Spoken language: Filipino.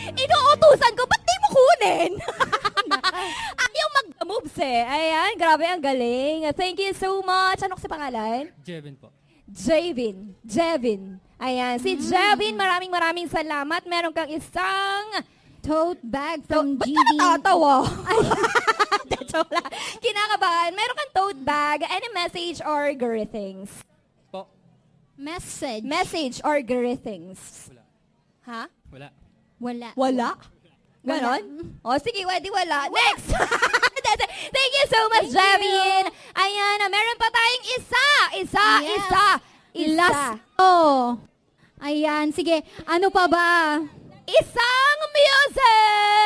Inuutusan ko, ba't di mo kunin? Ayaw mag-moves eh. Ayan, grabe ang galing. Thank you so much. Ano kasi pangalan? Jevin po. Jevin. Ayan, si Jevin, maraming salamat. Meron kang isang Tote bag from ba't GV. ka natatawa? Joke lang. Kinakabahan. Meron kang tote bag. Any message or greetings? Po. Message. Message or greetings? Wala. Ha? Wala. Wala. Wala? Ganon? O, sige, wala. Next! Thank you so much, Javin. Ayan, meron pa tayong isa. Last. Oh. Ayan, sige. Ano pa ba? Isang music!